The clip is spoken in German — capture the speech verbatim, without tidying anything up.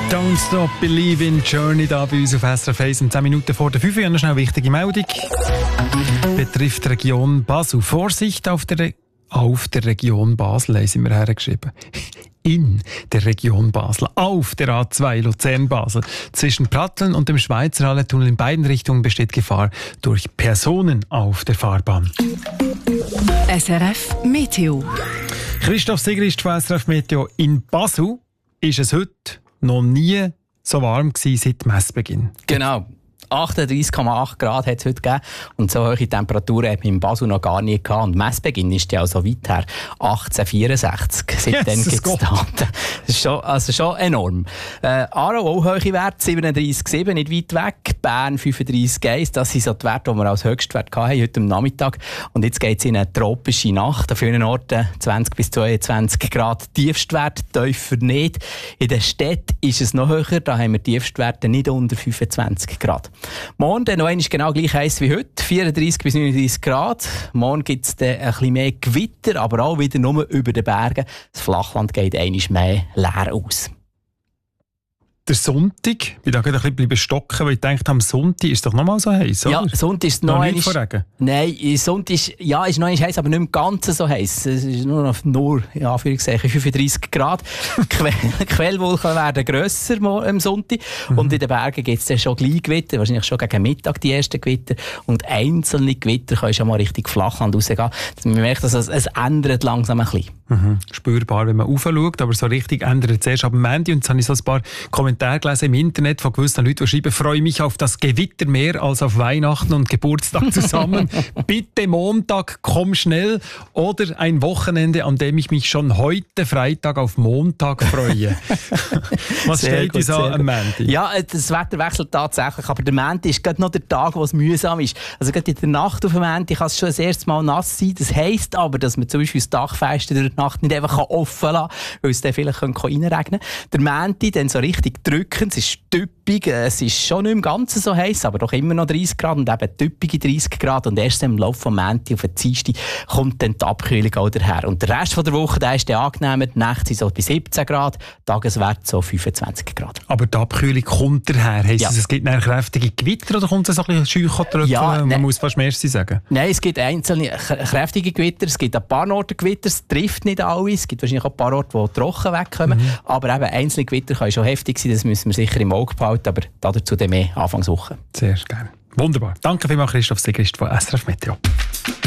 Don't Stop Believin' Journey da bei uns auf S R F eins und zehn Minuten vor der fünf Uhr. Noch schnell eine wichtige Meldung. Betrifft die Region Basel. Vorsicht auf der, Re- auf der Region Basel, haben sie mir hergeschrieben. In der Region Basel, auf der A zwei Luzern-Basel. Zwischen Pratteln und dem Schweizer Hallentunnel in beiden Richtungen besteht Gefahr durch Personen auf der Fahrbahn. S R F Meteo. Christoph Sigrist von S R F Meteo. In Basel ist es heute noch nie so warm gewesen seit Messbeginn. Genau. achtunddreissig Komma acht Grad hat es heute gegeben. Und so hohe Temperaturen hat man in Basel noch gar nie gehabt. Und Messbeginn ist ja auch so weit her. achtzehnhundertvierundsechzig. Seitdem gibt es Daten. Das ist schon, also schon enorm. Äh, Aarau auch hohe Werte. siebenunddreissig Komma sieben, nicht weit weg. Bern fünfunddreissig Komma eins. Das sind so die Werte, die wir als Höchstwert hatten heute am Nachmittag. Und jetzt geht es in eine tropische Nacht. An vielen Orten zwanzig bis zweiundzwanzig Grad Tiefstwert. Tiefer nicht. In den Städten ist es noch höher. Da haben wir Tiefstwerte nicht unter fünfundzwanzig Grad. Morgen dann noch einmal genau gleich heiß wie heute, vierunddreissig bis neununddreissig Grad. Morgen gibt es dann ein bisschen mehr Gewitter, aber auch wieder nur über den Bergen. Das Flachland geht einmal mehr leer aus. Der Sonntag, ich bin da gerade ein bisschen stocken, weil ich dachte, am Sonntag ist es doch noch mal so heiß, oder? Ja, Sonntag ist noch, noch nicht einmal... Nein, Sonntag ist, ja, ist noch einmal heiß, aber nicht im Ganzen so heiß. Es ist nur noch, nur, in Anführungszeichen, fünfunddreissig Grad. Die Quellwolken werden grösser am Sonntag. Mhm. Und in den Bergen gibt es dann schon gleich Gewitter, wahrscheinlich schon gegen Mittag die ersten Gewitter. Und einzelne Gewitter können schon mal richtig Flachland rausgehen. Man merkt, dass es, es ändert langsam ein bisschen. Mhm. Spürbar, wenn man raufschaut, aber so richtig ändert es erst ab dem Montag. Und jetzt habe ich so ein paar Kommentare gelesen im Internet von gewissen Leuten, die schreiben, freue mich auf das Gewitter mehr als auf Weihnachten und Geburtstag zusammen. Bitte Montag, komm schnell. Oder ein Wochenende, an dem ich mich schon heute Freitag auf Montag freue. Was sehr steht gut, so am Montag? Ja, das Wetter wechselt tatsächlich, aber der Montag ist gerade noch der Tag, wo es mühsam ist. Also gerade in der Nacht auf dem Montag kann es schon das erste Mal nass sein. Das heisst aber, dass man zum Beispiel das Dachfenster durch die Nacht nicht einfach offen lassen kann, weil es dann vielleicht reinregnen könnte. Der Montag dann so richtig drückend, es ist typisch, es ist schon nicht im Ganzen so heiß, aber doch immer noch dreißig Grad und eben typische dreißig Grad. Und erst im Laufe des Montag auf den Dienstag kommt dann die Abkühlung auch daher. Und der Rest der Woche, der ist dann angenehmer. Die Nächte sind so bei siebzehn Grad, Tageswert so fünfundzwanzig Grad. Aber die Abkühlung kommt daher. Heisst ja. es, es gibt nachher kräftige Gewitter oder kommt es so ein bisschen Scheuchentröpfchen? Ja, Man ne, muss fast Merci sagen. Nein, es gibt einzelne kräftige Gewitter, es gibt ein paar Orte Gewitter, es trifft nicht alle, es gibt wahrscheinlich auch ein paar Orte, die trocken wegkommen, mhm. aber eben einzelne Gewitter können schon heftig sein, das müssen wir sicher im Auge behalten, aber dazu dann mehr Anfangswoche. Sehr gerne. Wunderbar. Danke vielmals, Christoph Sigrist von S R F Meteo.